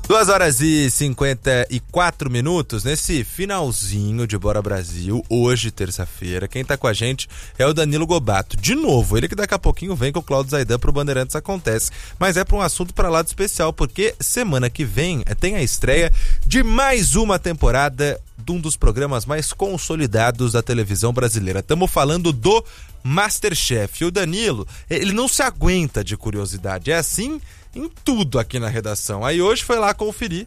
2h54 nesse finalzinho de Bora Brasil, hoje, terça-feira. Quem tá com a gente é o Danilo Gobato. De novo, ele que daqui a pouquinho vem com o Cláudio Zaidan pro Bandeirantes Acontece. Mas é pra um assunto pra lá de especial, porque semana que vem tem a estreia de mais uma temporada de um dos programas mais consolidados da televisão brasileira. Estamos falando do MasterChef. E o Danilo, ele não se aguenta de curiosidade. É assim em tudo aqui na redação. Aí hoje foi lá conferir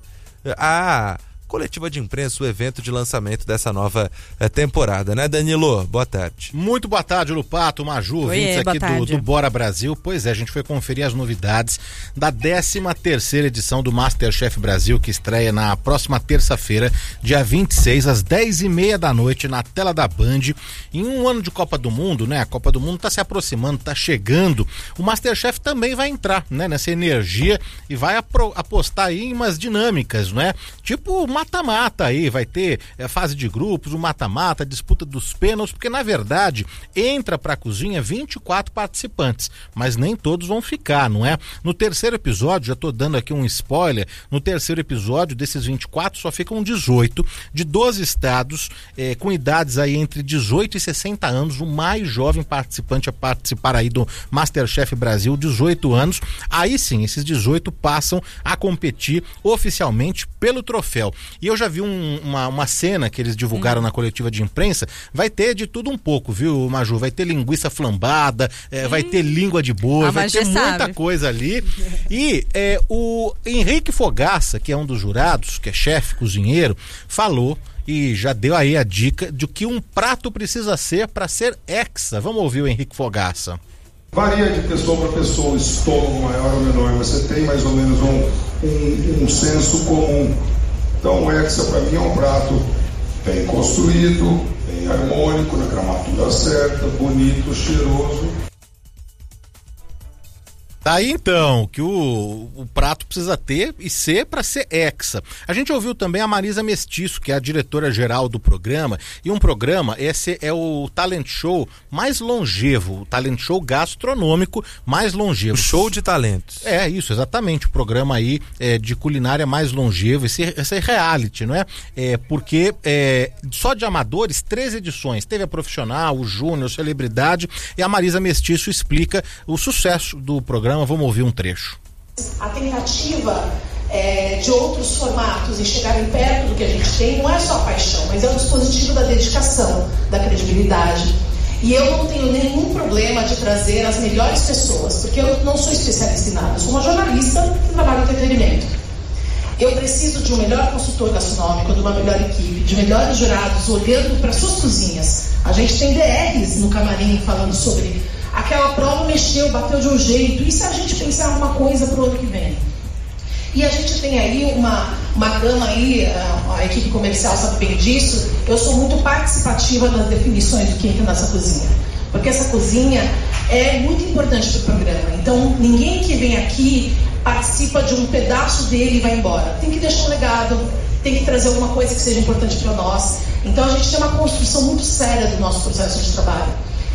a coletiva de imprensa, o evento de lançamento dessa nova temporada, né, Danilo? Boa tarde. Muito boa tarde, Lupato, Maju, ouvintes aqui do Bora Brasil. Pois é, a gente foi conferir as novidades da 13ª edição do MasterChef Brasil, que estreia na próxima terça-feira, dia 26, às 10h30 da noite, na tela da Band. Em um ano de Copa do Mundo, né? A Copa do Mundo tá se aproximando, tá chegando. O MasterChef também vai entrar, né, nessa energia e vai apostar aí em umas dinâmicas, né? Tipo mata-mata aí, vai ter fase de grupos, o mata-mata, disputa dos pênaltis, porque na verdade entra pra cozinha 24 participantes, mas nem todos vão ficar, não é? No terceiro episódio, já tô dando aqui um spoiler, no terceiro episódio desses 24 só ficam 18 de 12 estados, com idades aí entre 18 e 60 anos, o mais jovem participante a participar aí do MasterChef Brasil, 18 anos. Aí sim, esses 18 passam a competir oficialmente pelo troféu. E eu já vi uma cena que eles divulgaram na coletiva de imprensa. Vai ter de tudo um pouco, viu, Maju? Vai ter linguiça flambada, vai ter língua de boi, vai ter muita coisa ali. E o Henrique Fogaça, que é um dos jurados, que é chefe, cozinheiro, falou e já deu aí a dica de que um prato precisa ser para ser hexa. Vamos ouvir o Henrique Fogaça. Varia de pessoa para pessoa, o estômago maior ou menor, você tem mais ou menos um senso comum. Então o hexa para mim é um prato bem construído, bem harmônico, na gramatura certa, bonito, cheiroso. Daí então, que o prato precisa ter e ser para ser hexa. A gente ouviu também a Marisa Mestiço, que é a diretora-geral do programa, e um programa, esse é o talent show mais longevo, o talent show gastronômico mais longevo. O show de talentos. É, isso, exatamente, o programa aí de culinária mais longevo, esse reality, não é? Porque só de amadores, 13 edições, teve a profissional, o júnior, celebridade, e a Marisa Mestiço explica o sucesso do programa. Vamos ouvir um trecho. A tentativa de outros formatos e chegarem perto do que a gente tem não é só a paixão, mas é o dispositivo da dedicação, da credibilidade. E eu não tenho nenhum problema de trazer as melhores pessoas, porque eu não sou especialista em nada, eu sou uma jornalista que trabalha em entretenimento. Eu preciso de um melhor consultor gastronômico, de uma melhor equipe, de melhores jurados olhando para suas cozinhas. A gente tem DRs no camarim falando sobre aquela prova mexeu, bateu de um jeito. E se a gente pensar em alguma coisa para o ano que vem? E a gente tem aí uma gama aí, a equipe comercial sabe bem disso. Eu sou muito participativa nas definições do que entra nessa cozinha, porque essa cozinha é muito importante para o programa. Então ninguém que vem aqui participa de um pedaço dele e vai embora. Tem que deixar um legado, tem que trazer alguma coisa que seja importante para nós. Então a gente tem uma construção muito séria do nosso processo de trabalho.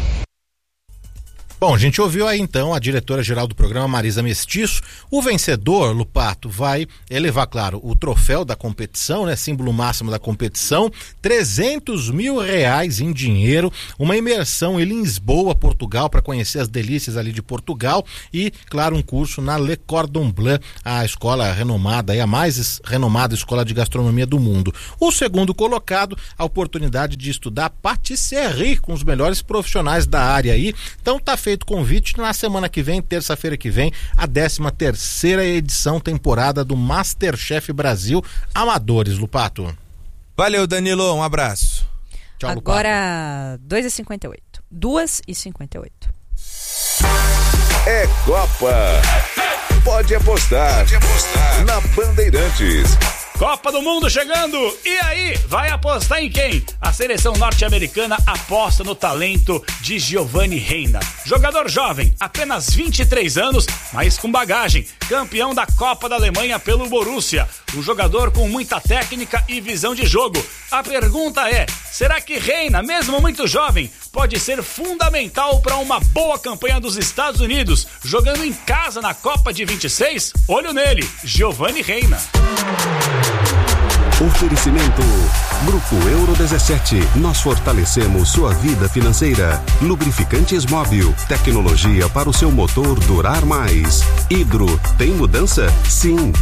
Bom, a gente ouviu aí então a diretora-geral do programa, Marisa Mestiço. O vencedor, Lupato, vai levar, claro, o troféu da competição, né? Símbolo máximo da competição, R$300 mil em dinheiro, uma imersão em Lisboa, Portugal, para conhecer as delícias ali de Portugal e, claro, um curso na Le Cordon Bleu, a escola renomada, a mais renomada escola de gastronomia do mundo. O segundo colocado, a oportunidade de estudar patisserie com os melhores profissionais da área aí. Então tá feito convite na semana que vem, terça-feira que vem, a 13ª edição temporada do MasterChef Brasil Amadores, Lupato. Valeu, Danilo, um abraço. Tchau, Lupato. Agora 2h58. É Copa. Pode apostar na Bandeirantes. Copa do Mundo chegando! E aí, vai apostar em quem? A seleção norte-americana aposta no talento de Giovanni Reina. Jogador jovem, apenas 23 anos, mas com bagagem. Campeão da Copa da Alemanha pelo Borussia. Um jogador com muita técnica e visão de jogo. A pergunta é, será que Reina, mesmo muito jovem, pode ser fundamental para uma boa campanha dos Estados Unidos, jogando em casa na Copa de 26? Olho nele, Giovanni Reina. Oferecimento Grupo Euro 17. Nós fortalecemos sua vida financeira. Lubrificantes Móbil. Tecnologia para o seu motor durar mais. Hidro. Tem mudança? Sim.